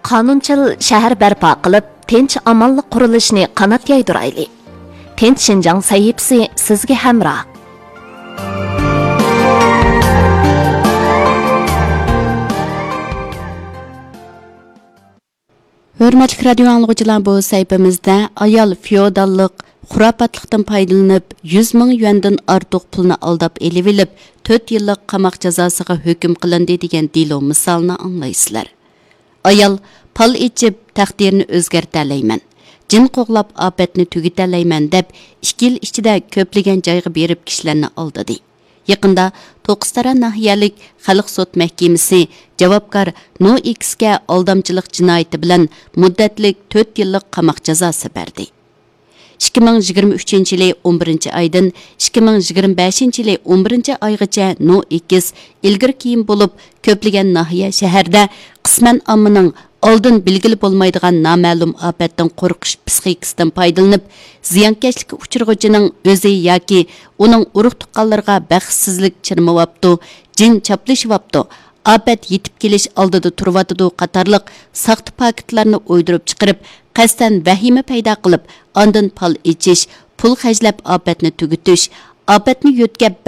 qonunchil shahar barpo qilib, tinch amonlik qurilishini qanot yaydirayli. Tinch Shinjang sahifasi sizga hamroh. Hörmətli radio anlıqçılar, bu sayfamızda ayol feodallık xurafatlıqdan paydalanıp 100 ming yuandan artıq pulni aldab elib 4 yillik qamoq jazosiga hukm qilindi degan dilo misolini anglaysizlar. Ayol pal ichib taqdirini o'zgartiralayman, jin qo'g'lab ofatni tugitalayman deb 2 yil ichida ko'plagan joyga berib kishilarni aldadi. Yaqında To'qistara nahiyalik Xalq sud mahkamasi javobgar No X'ga aldamchilik jinoyati bilan muddatlik 4 yillik qamoq jazosi berdi. 2023 yili 11 aydan 2025 yili 11 oygacha No X ilgir kiyim bo'lib ko'plagan nahiya shaharda qisman ommaning oldin bilgili bo'lmaydigan noma'lum ofatdan qo'rqish psixikasidan foydalanib, ziyonkashlikka uchirg'uchining o'zi yoki uning urug' tuqqanlarga baxtsizlik chirmayapti, jin chaplashyapti, ofat yetib kelish oldida turibdi qatorliq saxta paketlarni o'ydirib chiqarib, qasdan vahima paydo qilib, ondan pul ichish, pul xajlab ofatni tugutish, ofatni yo'tkab